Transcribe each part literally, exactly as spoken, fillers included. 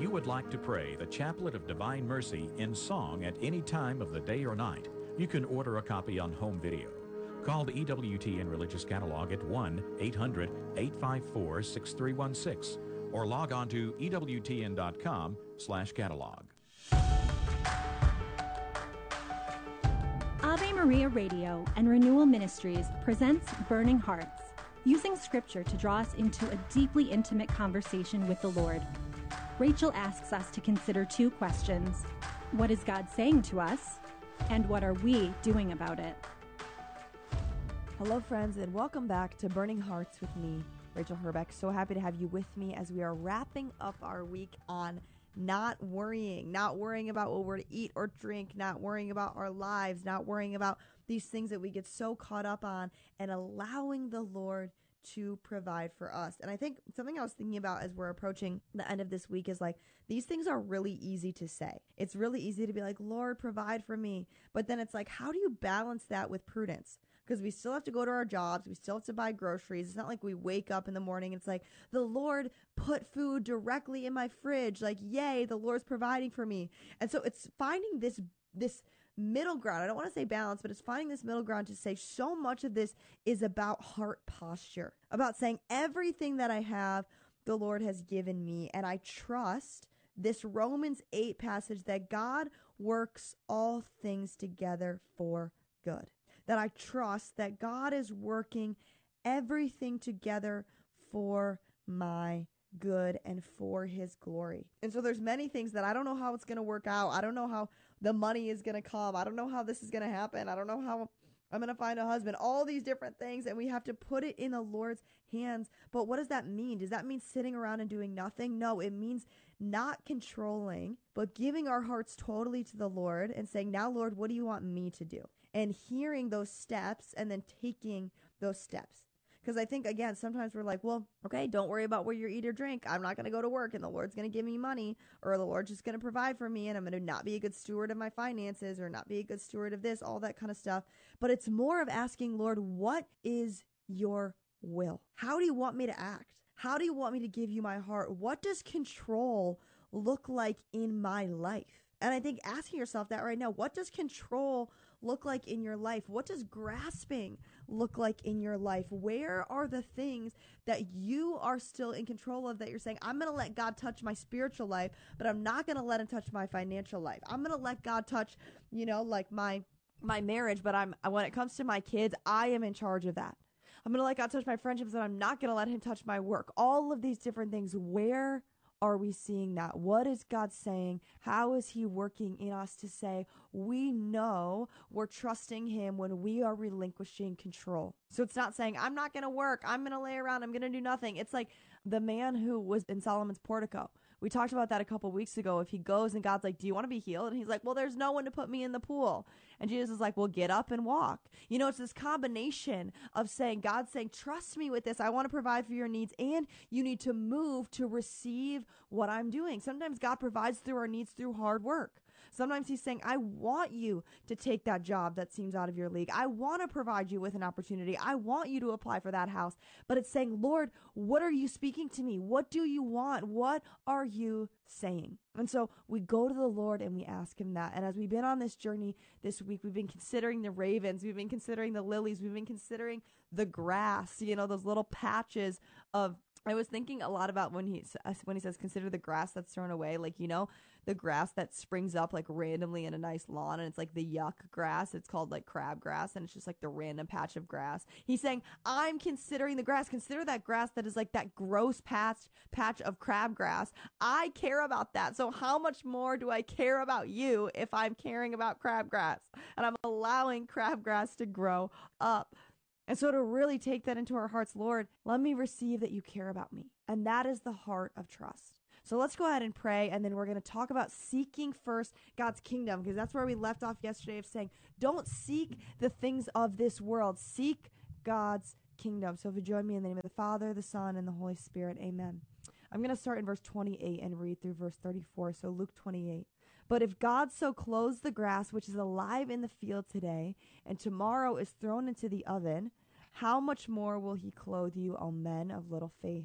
If you would like to pray the Chaplet of Divine Mercy in song at any time of the day or night, you can order a copy on home video. Call the E W T N Religious Catalog at one eight hundred eight five four six three one six or log on to E W T N dot com slash catalog. Ave Maria Radio and Renewal Ministries presents Burning Hearts, using Scripture to draw us into a deeply intimate conversation with the Lord. Rachel asks us to consider two questions. What is God saying to us? And what are we doing about it? Hello, friends, and welcome back to Burning Hearts with me, Rachel Herbeck. So happy to have you with me as we are wrapping up our week on not worrying, not worrying about what we're to eat or drink, not worrying about our lives, not worrying about these things that we get so caught up on, and allowing the Lord to provide for us. And I think something I was thinking about as we're approaching the end of this week is like, these things are really easy to say. It's really easy to be like, Lord, provide for me. But then it's like, how do you balance that with prudence? Because we still have to go to our jobs. We still have to buy groceries. It's not like we wake up in the morning. It's like, the Lord put food directly in my fridge. Like, yay, the Lord's providing for me. And so it's finding this, this middle ground. I don't want to say balance, but it's finding this middle ground to say so much of this is about heart posture, about saying everything that I have, the Lord has given me. And I trust this Romans eight passage that God works all things together for good. That I trust that God is working everything together for my good and for his glory. And so there's many things that I don't know how it's going to work out. I don't know how the money is going to come. I don't know how this is going to happen. I don't know how I'm going to find a husband. All these different things, and we have to put it in the Lord's hands. But what does that mean? Does that mean sitting around and doing nothing? No, it means not controlling, but giving our hearts totally to the Lord and saying, now, Lord, what do you want me to do? And hearing those steps and then taking those steps. Because I think, again, sometimes we're like, well, okay, don't worry about what you eat or drink. I'm not going to go to work and the Lord's going to give me money, or the Lord's just going to provide for me and I'm going to not be a good steward of my finances or not be a good steward of this, all that kind of stuff. But it's more of asking, Lord, what is your will? How do you want me to act? How do you want me to give you my heart? What does control look like in my life? And I think asking yourself that right now, what does control look like in your life? What does grasping look like in your life? Where are the things that you are still in control of that you're saying, I'm going to let God touch my spiritual life, but I'm not going to let him touch my financial life. I'm going to let God touch, you know, like my my marriage, but I'm when it comes to my kids, I am in charge of that. I'm going to let God touch my friendships, and I'm not going to let him touch my work. All of these different things. Where are we seeing that? What is God saying? How is he working in us to say, we know we're trusting him when we are relinquishing control? So it's not saying, I'm not going to work. I'm going to lay around. I'm going to do nothing. It's like the man who was in Solomon's portico. We talked about that a couple weeks ago. If he goes and God's like, do you want to be healed? And he's like, well, there's no one to put me in the pool. And Jesus is like, well, get up and walk. You know, it's this combination of saying, God's saying, trust me with this. I want to provide for your needs. And you need to move to receive what I'm doing. Sometimes God provides through our needs through hard work. Sometimes he's saying, I want you to take that job that seems out of your league. I want to provide you with an opportunity. I want you to apply for that house. But it's saying, Lord, what are you speaking to me? What do you want? What are you saying? And so we go to the Lord and we ask him that. And as we've been on this journey this week, we've been considering the ravens. We've been considering the lilies. We've been considering the grass, you know, those little patches of, I was thinking a lot about when he, when he says, consider the grass that's thrown away, like, you know, the grass that springs up like randomly in a nice lawn, and it's like the yuck grass. It's called like crabgrass, and it's just like the random patch of grass. He's saying, I'm considering the grass. Consider that grass that is like that gross patch patch of crabgrass. I care about that. So how much more do I care about you if I'm caring about crabgrass and I'm allowing crabgrass to grow up? And so to really take that into our hearts, Lord, let me receive that you care about me. And that is the heart of trust. So let's go ahead and pray, and then we're going to talk about seeking first God's kingdom, because that's where we left off yesterday of saying, don't seek the things of this world. Seek God's kingdom. So if you join me in the name of the Father, the Son, and the Holy Spirit, amen. I'm going to start in verse twenty-eight and read through verse thirty-four. So Luke twenty-eight. But if God so clothes the grass, which is alive in the field today, and tomorrow is thrown into the oven, how much more will he clothe you, O men of little faith?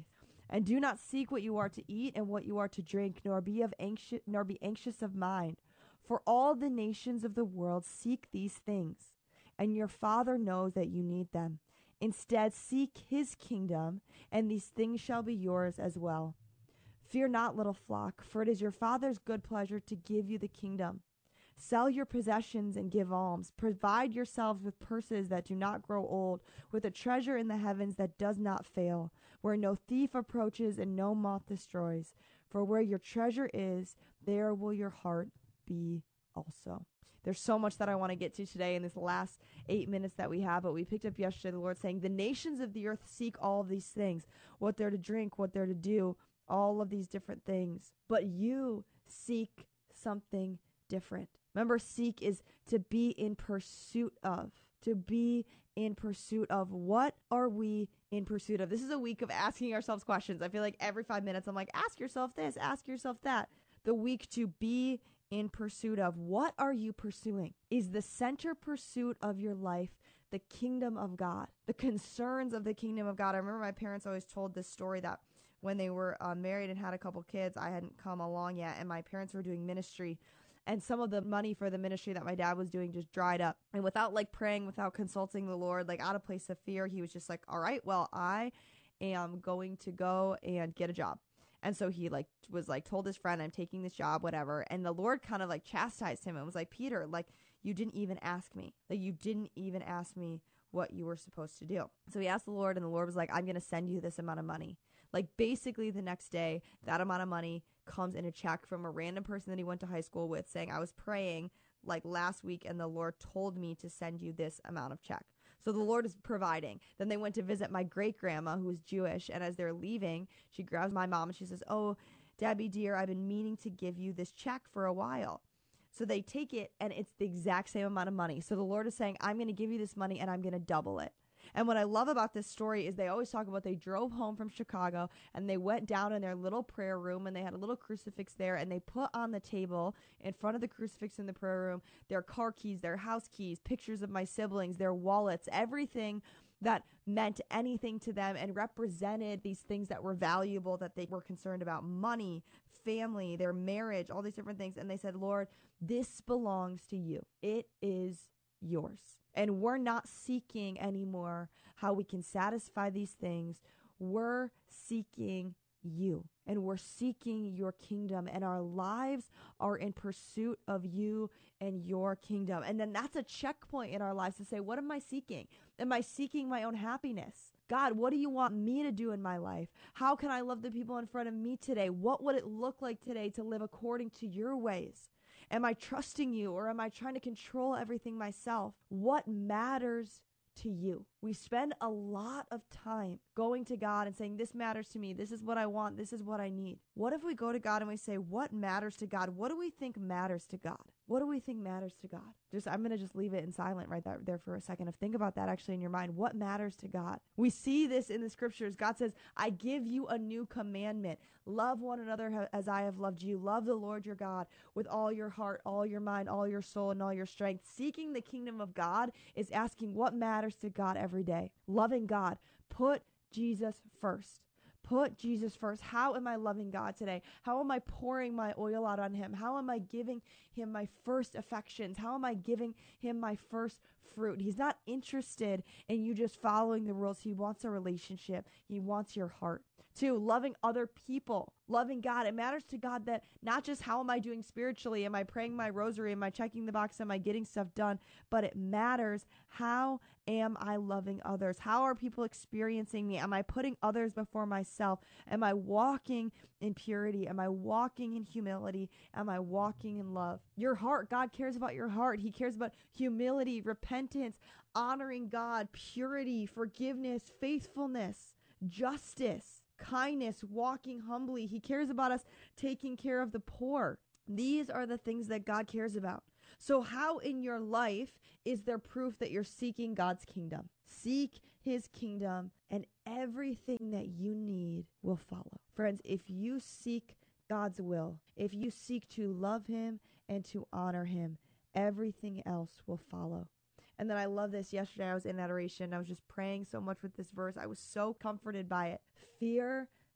And do not seek what you are to eat and what you are to drink, nor be of anxious nor be anxious of mind. For all the nations of the world seek these things, and your Father knows that you need them. Instead, seek his kingdom, and these things shall be yours as well. Fear not, little flock, for it is your Father's good pleasure to give you the kingdom. Sell your possessions and give alms. Provide yourselves with purses that do not grow old, with a treasure in the heavens that does not fail, where no thief approaches and no moth destroys. For where your treasure is, there will your heart be also. There's so much that I want to get to today in this last eight minutes that we have, but we picked up yesterday the Lord saying, the nations of the earth seek all of these things, what they're to drink, what they're to do, all of these different things. But you seek something different. Remember, seek is to be in pursuit of, to be in pursuit of. What are we in pursuit of? This is a week of asking ourselves questions. I feel like every five minutes I'm like, ask yourself this, ask yourself that. The week to be in pursuit of. What are you pursuing? Is the center pursuit of your life the kingdom of God, the concerns of the kingdom of God? I remember my parents always told this story that when they were uh, married and had a couple kids, I hadn't come along yet, and my parents were doing ministry. And some of the money for the ministry that my dad was doing just dried up. And without like praying, without consulting the Lord, like out of place of fear, he was just like, all right, well, I am going to go and get a job. And so he like was like told his friend, I'm taking this job, whatever. And the Lord kind of like chastised him and was like, Peter, like you didn't even ask me. Like you didn't even ask me what you were supposed to do. So he asked the Lord, and the Lord was like, I'm going to send you this amount of money. Like basically the next day, that amount of money comes in a check from a random person that he went to high school with saying, I was praying like last week and the Lord told me to send you this amount of check. So the Lord is providing. Then they went to visit my great grandma who was Jewish. And as they're leaving, she grabs my mom and she says, oh, Debbie, dear, I've been meaning to give you this check for a while. So they take it and it's the exact same amount of money. So the Lord is saying, I'm going to give you this money and I'm going to double it. And what I love about this story is they always talk about they drove home from Chicago and they went down in their little prayer room and they had a little crucifix there and they put on the table in front of the crucifix in the prayer room their car keys, their house keys, pictures of my siblings, their wallets, everything that meant anything to them and represented these things that were valuable, that they were concerned about: money, family, their marriage, all these different things. And they said, Lord, this belongs to you. It is yours. And we're not seeking anymore how we can satisfy these things. We're seeking you, and we're seeking your kingdom, and our lives are in pursuit of you and your kingdom. And then that's a checkpoint in our lives to say, what am I seeking? Am I seeking my own happiness? God, what do you want me to do in my life? How can I love the people in front of me today? What would it look like today to live according to your ways? Am I trusting you, or am I trying to control everything myself? What matters to you? We spend a lot of time going to God and saying, this matters to me. This is what I want. This is what I need. What if we go to God and we say, what matters to God? What do we think matters to God? What do we think matters to God? Just, I'm going to just leave it in silent right there, there for a second. Of think about that actually in your mind. What matters to God? We see this in the scriptures. God says, I give you a new commandment. Love one another as I have loved you. Love the Lord your God with all your heart, all your mind, all your soul, and all your strength. Seeking the kingdom of God is asking what matters to God every day. Loving God. Put Jesus first. Put Jesus first. How am I loving God today? How am I pouring my oil out on him? How am I giving him my first affections? How am I giving him my first fruit? He's not interested in you just following the rules. He wants a relationship. He wants your heart. Two, loving other people, loving God. It matters to God that not just how am I doing spiritually? Am I praying my rosary? Am I checking the box? Am I getting stuff done? But it matters, how am I loving others? How are people experiencing me? Am I putting others before myself? Am I walking in purity? Am I walking in humility? Am I walking in love? Your heart, God cares about your heart. He cares about humility, repentance, honoring God, purity, forgiveness, faithfulness, justice, kindness, walking humbly. He cares about us taking care of the poor. These are the things that God cares about. So how in your life is there proof that you're seeking God's kingdom? Seek his kingdom and everything that you need will follow. Friends, if you seek God's will, if you seek to love him and to honor him, everything else will follow. And then I love this. Yesterday I was in adoration. I was just praying so much with this verse. I was so comforted by it. Fear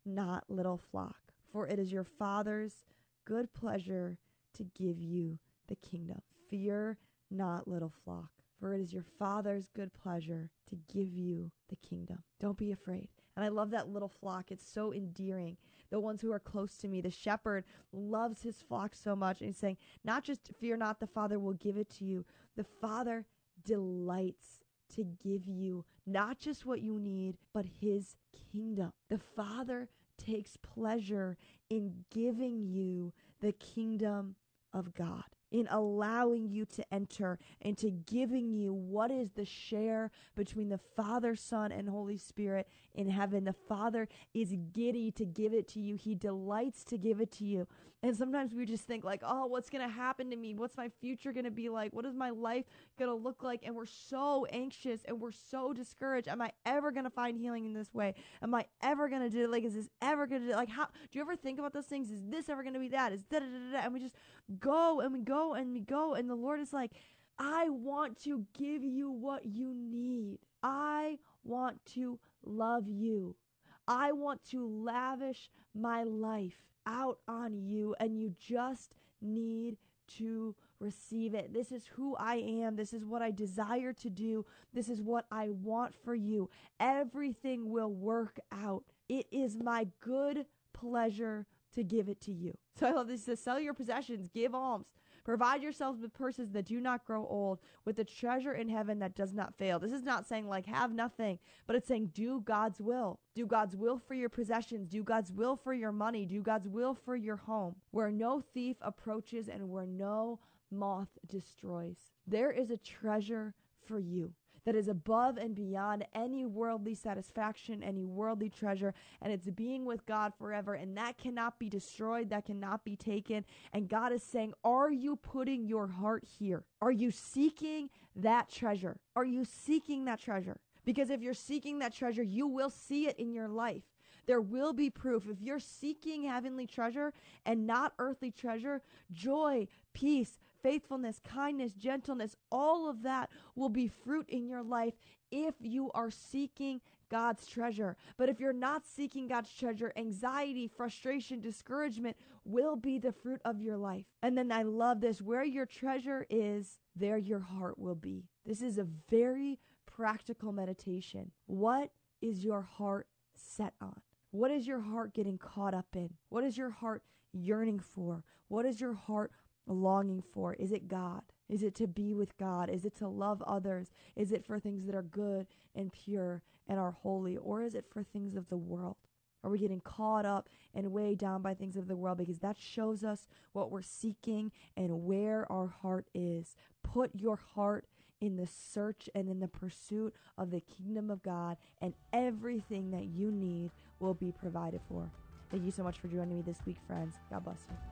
not little flock, for it is your Father's good pleasure to give you the kingdom. Fear not, little flock, for it is your Father's good pleasure to give you the kingdom. Don't be afraid. And I love that little flock. It's so endearing. The ones who are close to me. The shepherd loves his flock so much. And he's saying, not just fear not, the Father will give it to you. The Father delights to give you not just what you need, but his kingdom. The Father takes pleasure in giving you the kingdom of God, in allowing you to enter, into giving you what is the share between the Father, Son, and Holy Spirit in heaven. The Father is giddy to give it to you. He delights to give it to you. And sometimes we just think like, oh, what's going to happen to me? What's my future going to be like? What is my life going to look like? And we're so anxious and we're so discouraged. Am I ever going to find healing in this way? Am I ever going to do it? Like, is this ever going to do it? Like, how, do you ever think about those things? Is this ever going to be that? Is da da da da? And we just go and we go and we go. And the Lord is like, I want to give you what you need. I want to love you. I want to lavish my life out on you, and you just need to receive it. This is who I am. This is what I desire to do. This is what I want for you. Everything will work out. It is my good pleasure to give it to you. So I love this. It says, sell your possessions, give alms. Provide yourselves with purses that do not grow old, with a treasure in heaven that does not fail. This is not saying like have nothing, but it's saying do God's will. Do God's will for your possessions. Do God's will for your money. Do God's will for your home, where no thief approaches and where no moth destroys. There is a treasure for you that is above and beyond any worldly satisfaction, any worldly treasure, and it's being with God forever, and that cannot be destroyed, that cannot be taken. And God is saying, are you putting your heart here? Are you seeking that treasure? Are you seeking that treasure? Because if you're seeking that treasure, you will see it in your life. There will be proof. If you're seeking heavenly treasure and not earthly treasure, joy, peace, faithfulness, kindness, gentleness, all of that will be fruit in your life if you are seeking God's treasure. But if you're not seeking God's treasure, anxiety, frustration, discouragement will be the fruit of your life. And then I love this, where your treasure is, there your heart will be. This is a very practical meditation. What is your heart set on? What is your heart getting caught up in? What is your heart yearning for? What is your heart longing for? Is it God? Is it to be with God? Is it to love others? Is it for things that are good and pure and are holy? Or is it for things of the world? Are we getting caught up and weighed down by things of the world? Because that shows us what we're seeking and where our heart is. Put your heart in the search and in the pursuit of the kingdom of God, and everything that you need will be provided for. Thank you so much for joining me this week, friends. God bless you.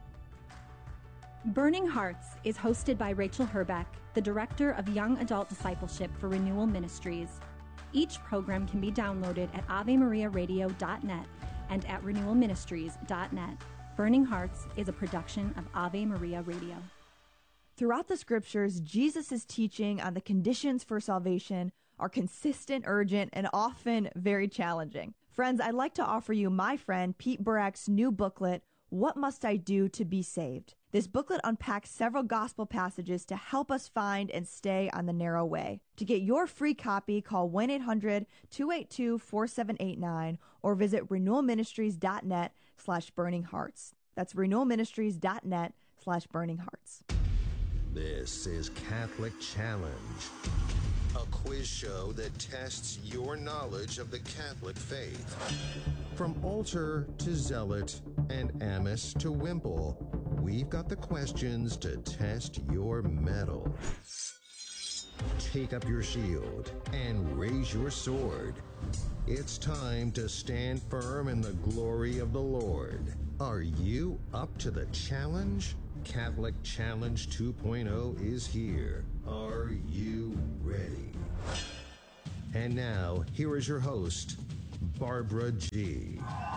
Burning Hearts is hosted by Rachel Herbeck, the Director of Young Adult Discipleship for Renewal Ministries. Each program can be downloaded at ave maria radio dot net and at renewal ministries dot net. Burning Hearts is a production of Ave Maria Radio. Throughout the scriptures, Jesus' teaching on the conditions for salvation are consistent, urgent, and often very challenging. Friends, I'd like to offer you my friend Pete Burak's new booklet, What Must I Do to Be Saved? This booklet unpacks several gospel passages to help us find and stay on the narrow way. To get your free copy, call one eight hundred two eight two four seven eight nine or visit renewal ministries dot net slash burning hearts. That's renewal ministries dot net slash burning hearts. This is Catholic Challenge, a quiz show that tests your knowledge of the Catholic faith. From altar to zealot and amice to wimple, we've got the questions to test your mettle. Take up your shield and raise your sword. It's time to stand firm in the glory of the Lord. Are you up to the challenge? Catholic Challenge two point oh is here. Are you ready? And now, here is your host, Barbara G.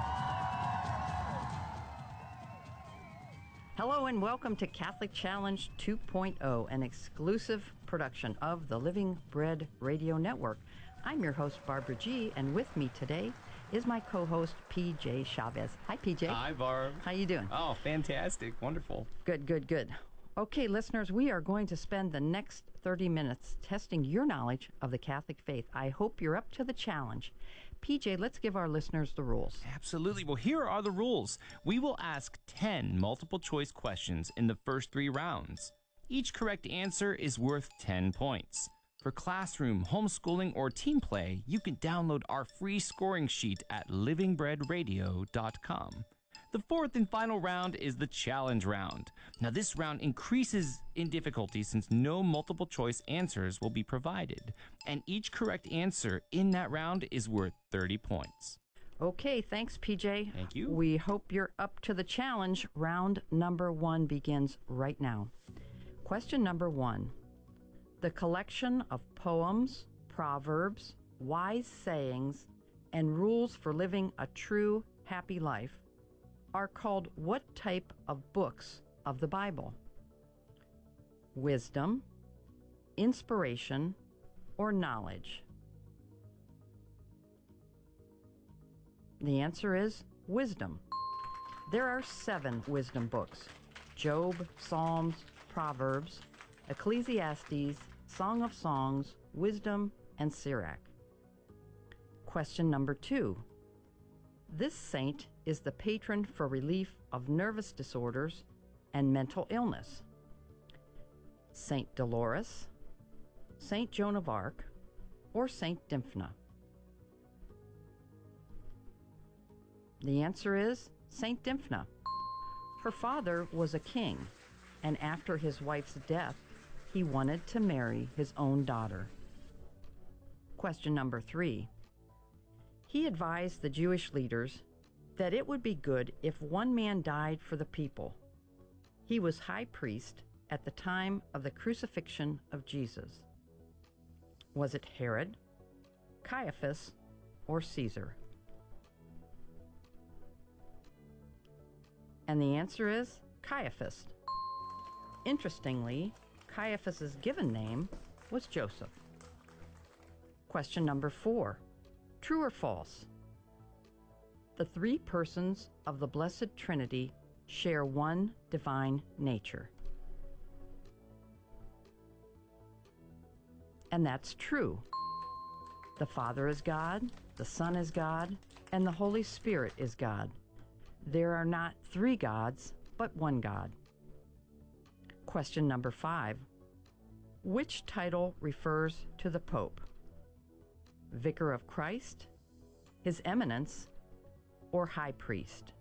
Hello and welcome to Catholic Challenge two point oh, an exclusive production of the Living Bread Radio Network. I'm your host, Barbara G., and with me today is my co-host, P J Chavez. Hi, P J. Hi, Barb. How you doing? Oh, fantastic. Wonderful. Good, good, good. Okay, listeners, we are going to spend the next thirty minutes testing your knowledge of the Catholic faith. I hope you're up to the challenge. P J, let's give our listeners the rules. Absolutely. Well, here are the rules. We will ask ten multiple choice questions in the first three rounds. Each correct answer is worth ten points. For classroom, homeschooling, or team play, you can download our free scoring sheet at living bread radio dot com. The fourth and final round is the challenge round. Now, this round increases in difficulty since no multiple choice answers will be provided, and each correct answer in that round is worth thirty points. Okay, thanks, P J. Thank you. We hope you're up to the challenge. Round number one begins right now. Question number one. The collection of poems, proverbs, wise sayings, and rules for living a true, happy life are called what type of books of the Bible? Wisdom, inspiration, or knowledge? The answer is wisdom. There are seven wisdom books: Job, Psalms, Proverbs, Ecclesiastes, Song of Songs, Wisdom, and Sirach. Question number two. This saint is the patron for relief of nervous disorders and mental illness. Saint Dolores, Saint Joan of Arc, or Saint Dymphna? The answer is Saint Dymphna. Her father was a king, and after his wife's death, he wanted to marry his own daughter. Question number three. He advised the Jewish leaders that it would be good if one man died for the people. He was high priest at the time of the crucifixion of Jesus. Was it Herod, Caiaphas, or Caesar? And the answer is Caiaphas. Interestingly, Caiaphas's given name was Joseph. Question number four. True or false? The three persons of the Blessed Trinity share one divine nature. And that's true. The Father is God, the Son is God, and the Holy Spirit is God. There are not three gods, but one God. Question number five. Which title refers to the Pope? Vicar of Christ, His Eminence, or High Priest?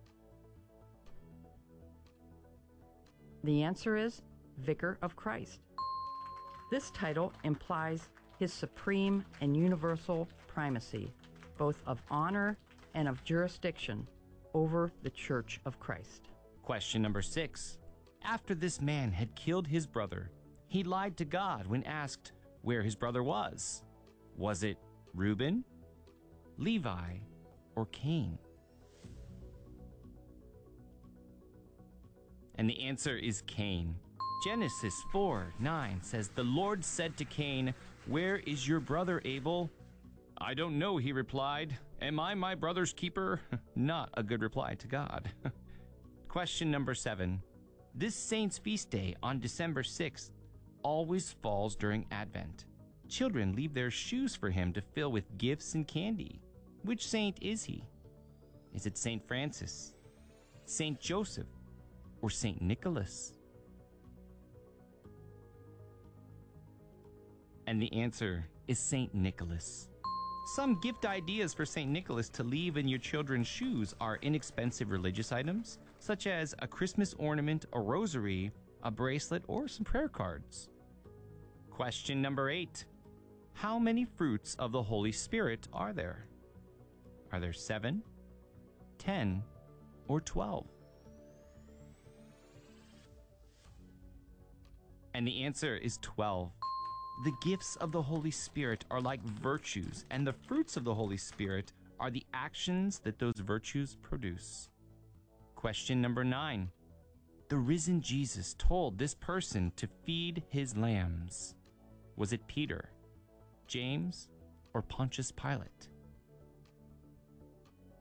The answer is Vicar of Christ. This title implies his supreme and universal primacy, both of honor and of jurisdiction over the Church of Christ. Question number six. After this man had killed his brother, he lied to God when asked where his brother was. Was it Reuben, Levi, or Cain? And the answer is Cain. Genesis four nine says, "The Lord said to Cain, 'Where is your brother Abel?' 'I don't know,' he replied. 'Am I my brother's keeper?'" Not a good reply to God. Question number seven. This saint's feast day on December sixth always falls during Advent. Children leave their shoes for him to fill with gifts and candy. Which saint is he? Is it Saint Francis, Saint Joseph, or Saint Nicholas? And the answer is Saint Nicholas. Some gift ideas for Saint Nicholas to leave in your children's shoes are inexpensive religious items, such as a Christmas ornament, a rosary, a bracelet, or some prayer cards. Question number eight. How many fruits of the Holy Spirit are there? Are there seven, ten, or twelve? And the answer is twelve. The gifts of the Holy Spirit are like virtues, and the fruits of the Holy Spirit are the actions that those virtues produce. Question number nine. The risen Jesus told this person to feed his lambs. Was it Peter, James, or Pontius Pilate?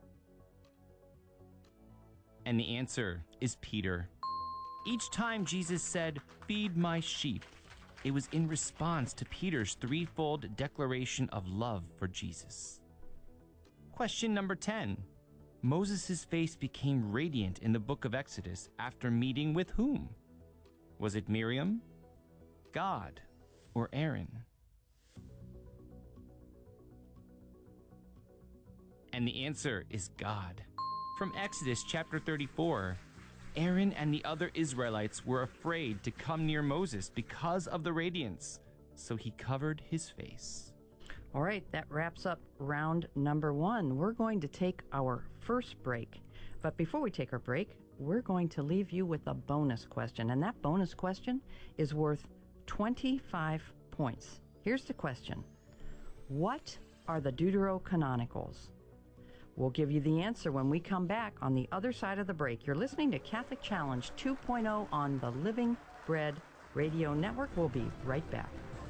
And the answer is Peter. Each time Jesus said, "Feed my sheep," it was in response to Peter's threefold declaration of love for Jesus. Question number ten. Moses' face became radiant in the book of Exodus after meeting with whom? Was it Miriam, God, or Aaron? And the answer is God. From Exodus chapter thirty-four, Aaron and the other Israelites were afraid to come near Moses because of the radiance, so he covered his face. All right, that wraps up round number one. We're going to take our first break. But before we take our break, we're going to leave you with a bonus question. And that bonus question is worth twenty-five points. Here's the question. What are the Deuterocanonicals? We'll give you the answer when we come back on the other side of the break. You're listening to Catholic Challenge two point oh on the Living Bread Radio Network. We'll be right back.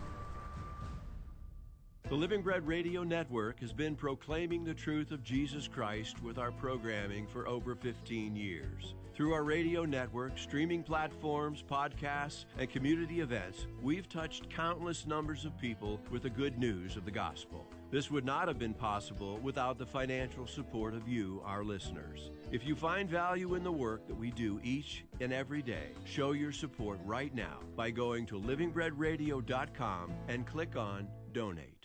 The Living Bread Radio Network has been proclaiming the truth of Jesus Christ with our programming for over fifteen years. Through our radio network, streaming platforms, podcasts, and community events, we've touched countless numbers of people with the good news of the gospel. This would not have been possible without the financial support of you, our listeners. If you find value in the work that we do each and every day, show your support right now by going to living bread radio dot com and click on Donate.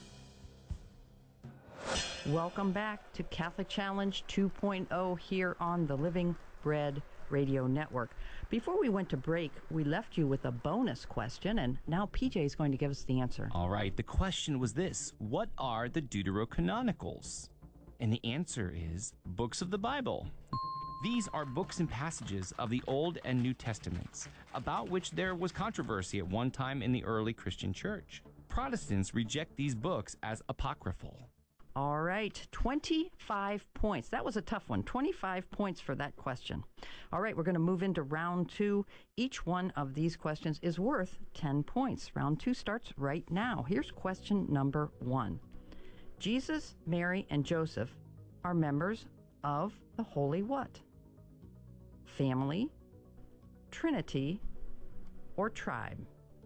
Welcome back to Catholic Challenge two point oh here on the Living Bread Radio Network. Before we went to break, we left you with a bonus question, and now P J is going to give us the answer. All right, the question was this: what are the Deuterocanonicals? And the answer is books of the Bible. These are books and passages of the Old and New Testaments, about which there was controversy at one time in the early Christian church. Protestants reject these books as apocryphal. All right, twenty-five points. That was a tough one. twenty-five points for that question. All right, we're going to move into round two. Each one of these questions is worth ten points. Round two starts right now. Here's question number one. Jesus, Mary, and Joseph are members of the Holy what? Family, Trinity, or tribe?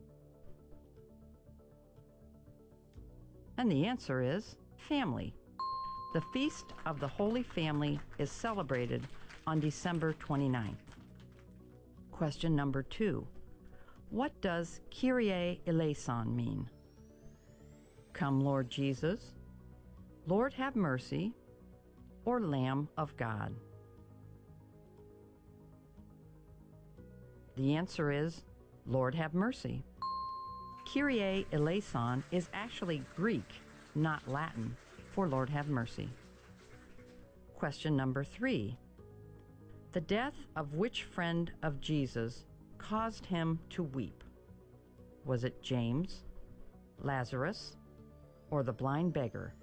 And the answer is family. The Feast of the Holy Family is celebrated on December twenty-ninth. Question number two. What does Kyrie eleison mean? Come, Lord Jesus, Lord have mercy, or Lamb of God? The answer is Lord have mercy. Kyrie eleison is actually Greek, not Latin, for Lord have mercy. Question number three. The death of which friend of Jesus caused him to weep? Was it James, Lazarus, or the blind beggar?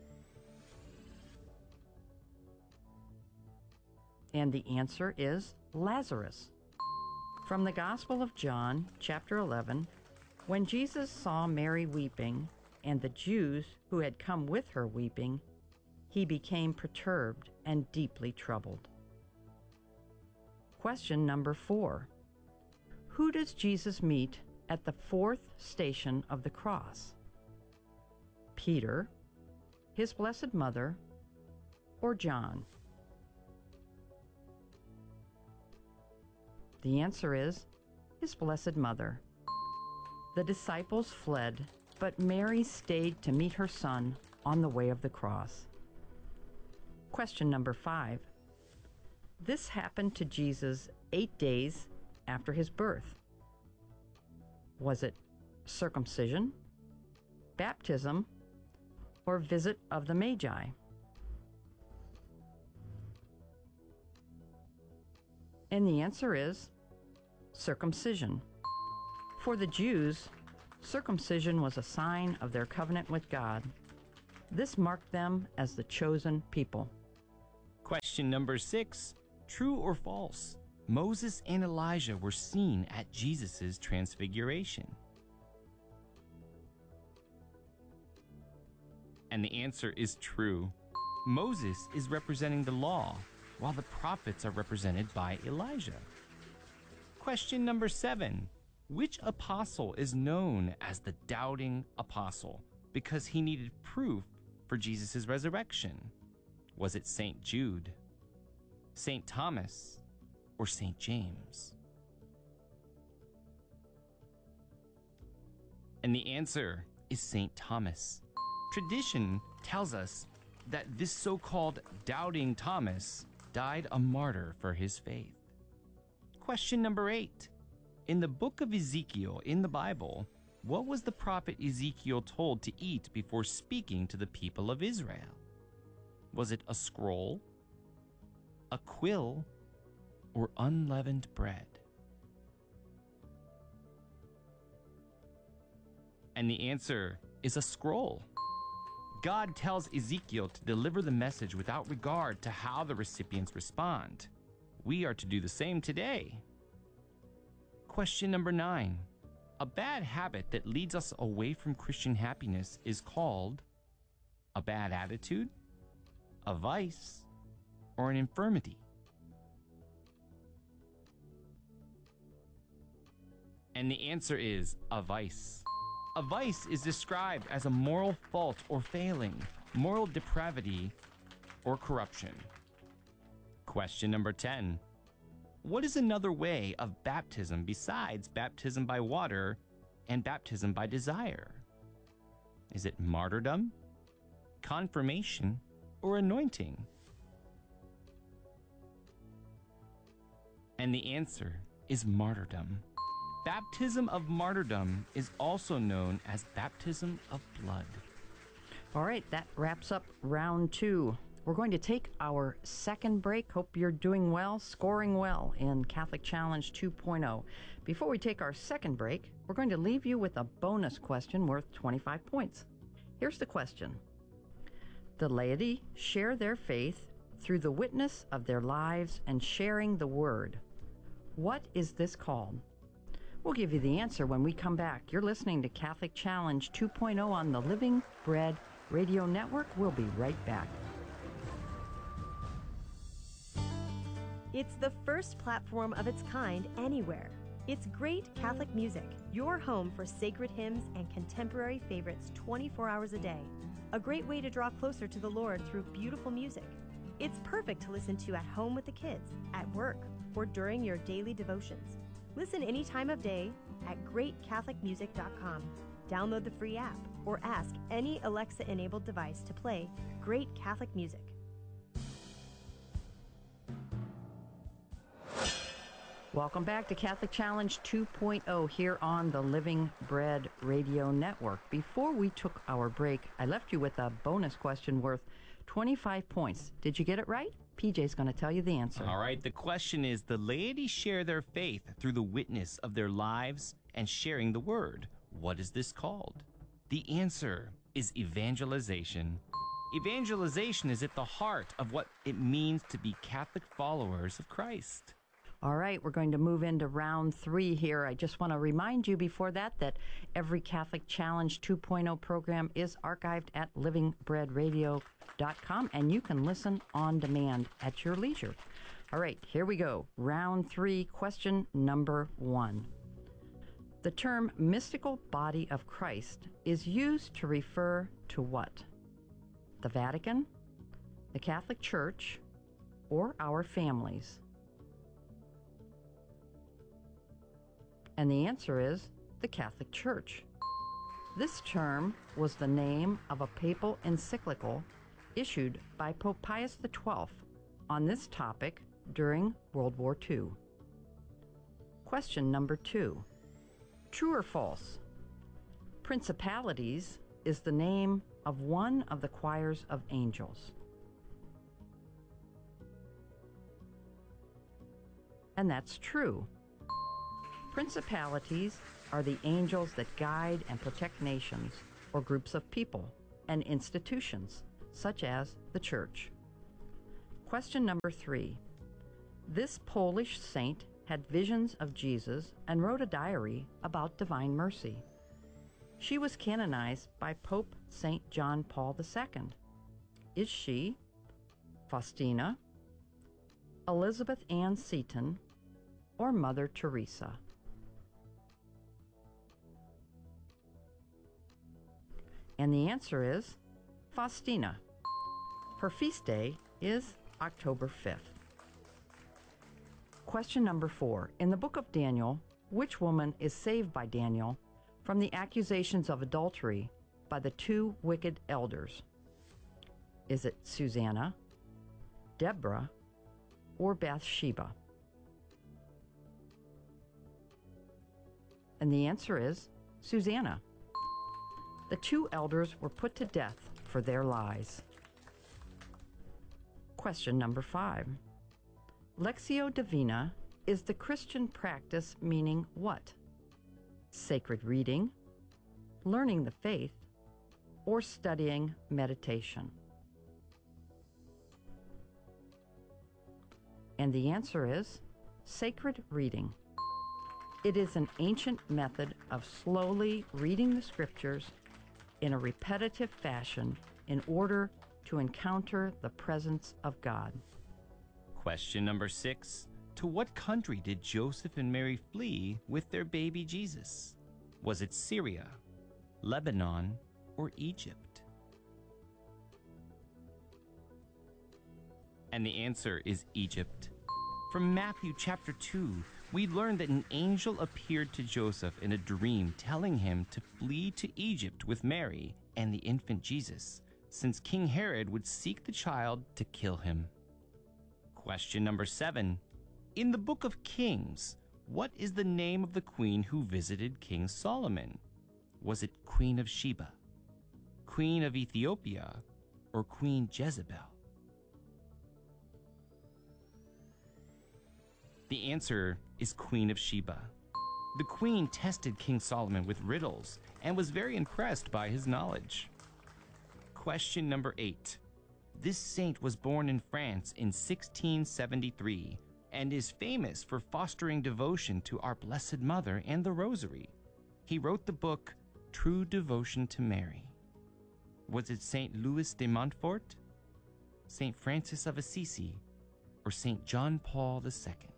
And the answer is Lazarus. From the Gospel of John, chapter eleven, when Jesus saw Mary weeping, and the Jews who had come with her weeping, he became perturbed and deeply troubled. Question number four. Who does Jesus meet at the fourth station of the cross? Peter, his Blessed Mother, or John? The answer is his Blessed Mother. The disciples fled, but Mary stayed to meet her son on the way of the cross. Question number five. This happened to Jesus eight days after his birth. Was it circumcision, baptism, or visit of the Magi? And the answer is circumcision. For the Jews, circumcision was a sign of their covenant with God. This marked them as the chosen people. Question number six. True or false? Moses and Elijah were seen at Jesus' transfiguration. And the answer is true. Moses is representing the law, while the prophets are represented by Elijah? Question number seven. Which apostle is known as the doubting apostle because he needed proof for Jesus' resurrection? Was it Saint Jude, Saint Thomas, or Saint James? And the answer is Saint Thomas. Tradition tells us that this so-called doubting Thomas died a martyr for his faith. Question number eight. In the book of Ezekiel in the Bible, what was the prophet Ezekiel told to eat before speaking to the people of Israel? Was it a scroll, a quill, or unleavened bread? And the answer is a scroll. God tells Ezekiel to deliver the message without regard to how the recipients respond. We are to do the same today. Question number nine. A bad habit that leads us away from Christian happiness is called a bad attitude, a vice, or an infirmity. And the answer is a vice. A vice is described as a moral fault or failing, moral depravity, or corruption. Question number ten. What is another way of baptism besides baptism by water and baptism by desire? Is it martyrdom, confirmation, or anointing? And the answer is martyrdom. Baptism of martyrdom is also known as baptism of blood. All right, that wraps up round two. We're going to take our second break. Hope you're doing well, scoring well in Catholic Challenge two point oh. Before we take our second break, we're going to leave you with a bonus question worth twenty-five points. Here's the question. The laity share their faith through the witness of their lives and sharing the word. What is this called? We'll give you the answer when we come back. You're listening to Catholic Challenge two point oh on the Living Bread Radio Network. We'll be right back. It's the first platform of its kind anywhere. It's Great Catholic Music, your home for sacred hymns and contemporary favorites twenty-four hours a day. A great way to draw closer to the Lord through beautiful music. It's perfect to listen to at home with the kids, at work, or during your daily devotions. Listen any time of day at great catholic music dot com. Download the free app or ask any Alexa-enabled device to play Great Catholic Music. Welcome back to Catholic Challenge two point oh here on the Living Bread Radio Network. Before we took our break, I left you with a bonus question worth twenty-five points. Did you get it right? P J's going to tell you the answer. All right, the question is, the laity share their faith through the witness of their lives and sharing the word. What is this called? The answer is evangelization. Evangelization is at the heart of what it means to be Catholic followers of Christ. All right, we're going to move into round three here. I just want to remind you before that that every Catholic Challenge two point oh program is archived at living bread radio dot com, and you can listen on demand at your leisure. All right, here we go. Round three, question number one. The term mystical body of Christ is used to refer to what? The Vatican, the Catholic Church, or our families? And the answer is the Catholic Church. This term was the name of a papal encyclical issued by Pope Pius the twelfth on this topic during World War Two. Question number two. True or false? Principalities is the name of one of the choirs of angels. And that's true. Principalities are the angels that guide and protect nations or groups of people and institutions, such as the Church. Question number three. This Polish saint had visions of Jesus and wrote a diary about divine mercy. She was canonized by Pope Saint John Paul the Second. Is she Faustina, Elizabeth Ann Seton, or Mother Teresa? And the answer is Faustina. Her feast day is October fifth. Question number four. In the book of Daniel, which woman is saved by Daniel from the accusations of adultery by the two wicked elders? Is it Susanna, Deborah, or Bathsheba? And the answer is Susanna. The two elders were put to death for their lies. Question number five. Lectio Divina is the Christian practice meaning what? Sacred reading, learning the faith, or studying meditation? And the answer is sacred reading. It is an ancient method of slowly reading the scriptures in a repetitive fashion in order to encounter the presence of God. Question number six. To what country did Joseph and Mary flee with their baby Jesus? Was it Syria, Lebanon, or Egypt? And the answer is Egypt. From Matthew chapter two, we learn that an angel appeared to Joseph in a dream, telling him to flee to Egypt with Mary and the infant Jesus, since King Herod would seek the child to kill him. Question number seven. In the book of Kings, what is the name of the queen who visited King Solomon? Was it Queen of Sheba, Queen of Ethiopia, or Queen Jezebel? The answer is Queen of Sheba. The queen tested King Solomon with riddles and was very impressed by his knowledge. Question number eight. This saint was born in France in sixteen seventy-three and is famous for fostering devotion to our Blessed Mother and the Rosary. He wrote the book True Devotion to Mary. Was it Saint Louis de Montfort, Saint Francis of Assisi, or Saint John Paul the Second?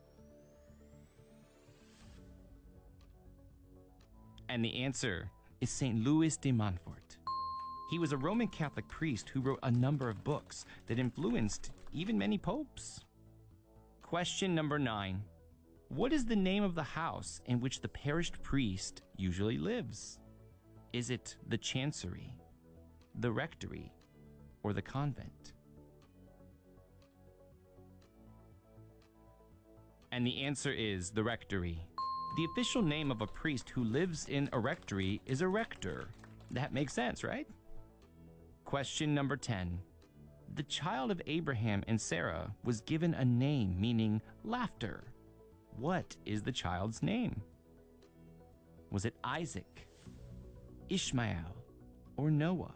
And the answer is Saint Louis de Montfort. He was a Roman Catholic priest who wrote a number of books that influenced even many popes. Question number nine. What is the name of the house in which the parish priest usually lives? Is it the chancery, the rectory, or the convent? And the answer is the rectory. The official name of a priest who lives in a rectory is a rector. That makes sense, right? Question number ten. The child of Abraham and Sarah was given a name meaning laughter. What is the child's name? Was it Isaac, Ishmael, or Noah?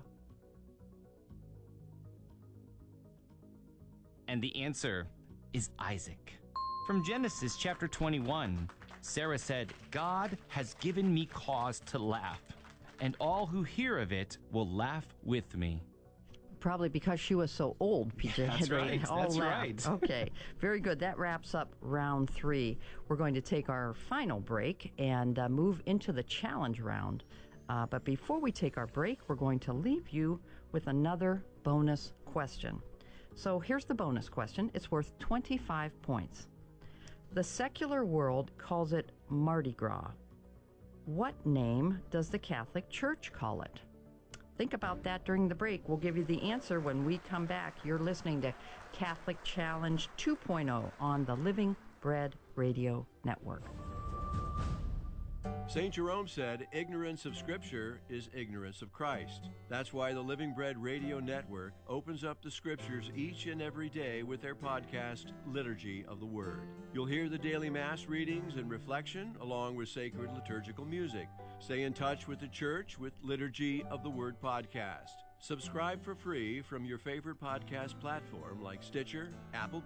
And the answer is Isaac. From Genesis chapter twenty-one, Sarah said, God has given me cause to laugh, and all who hear of it will laugh with me. Probably because she was so old, P J. That's right. That's right. Okay, very good. That wraps up round three. We're going to take our final break and uh, move into the challenge round. Uh, but before we take our break, we're going to leave you with another bonus question. So here's the bonus question. It's worth twenty-five points. The secular world calls it Mardi Gras. What name does the Catholic Church call it? Think about that during the break. We'll give you the answer when we come back. You're listening to Catholic Challenge two point oh on the Living Bread Radio Network. Saint Jerome said, ignorance of Scripture is ignorance of Christ. That's why the Living Bread Radio Network opens up the Scriptures each and every day with their podcast, Liturgy of the Word. You'll hear the daily Mass readings and reflection along with sacred liturgical music. Stay in touch with the Church with Liturgy of the Word podcast. Subscribe for free from your favorite podcast platform like Stitcher, Apple